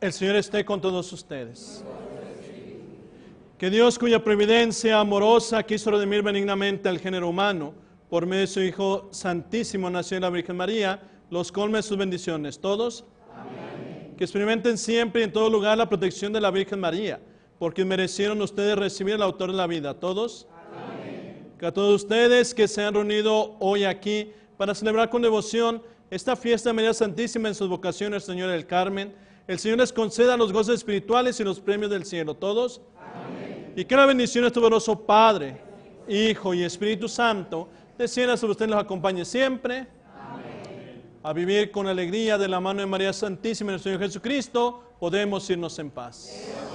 El Señor esté con todos ustedes. Que Dios, cuya providencia amorosa quiso redimir benignamente al género humano, por medio de su Hijo Santísimo, nació en la Virgen María, los colme de sus bendiciones. ¿Todos? Amén. Que experimenten siempre y en todo lugar la protección de la Virgen María, porque merecieron ustedes recibir al autor de la vida. ¿Todos? Amén. Que a todos ustedes que se han reunido hoy aquí para celebrar con devoción esta fiesta de María Santísima en sus vocaciones, Señor del Carmen, el Señor les conceda los gozos espirituales y los premios del cielo. ¿Todos? Amén. Y que la bendición de tu poderoso Padre, Hijo y Espíritu Santo descienda sobre ustedes y los acompañe siempre. Amén. A vivir con alegría de la mano de María Santísima y nuestro Señor Jesucristo, podemos irnos en paz.